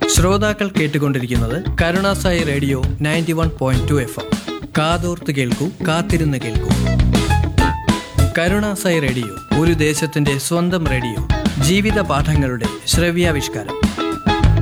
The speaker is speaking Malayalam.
ശ്രോതാക്കൾ കേട്ടുകൊണ്ടിരിക്കുന്നത് കരുണാസായി റേഡിയോ 91.2 FM. കാതോർത്ത് കേൾക്കൂ, കാത്തിരുന്ന് കേൾക്കൂ. കരുണാസായി റേഡിയോ, ഒരു ദേശത്തിന്റെ സ്വന്തം റേഡിയോ. ജീവിത പാഠങ്ങളുടെ ശ്രവ്യാവിഷ്കാരം.